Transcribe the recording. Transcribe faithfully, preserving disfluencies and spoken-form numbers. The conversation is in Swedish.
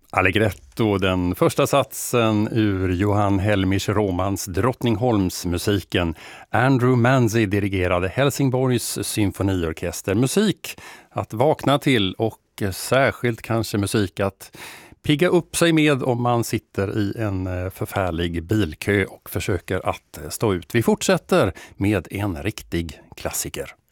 Allegretto, den första satsen ur Johan Helmers romans Drottningholmsmusiken. Andrew Manzi dirigerade Helsingborgs symfoniorkester. Musik att vakna till och särskilt kanske musik att pigga upp sig med om man sitter i en förfärlig bilkö och försöker att stå ut. Vi fortsätter med en riktig klassiker.